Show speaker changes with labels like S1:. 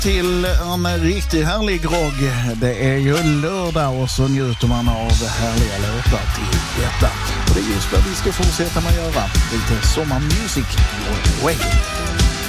S1: till en riktigt härlig grogg. Det är ju lördag och så njuter man av härliga låtar till detta. Och det är just vad vi ska fortsätta med att göra. Lite sommarmusik. Way.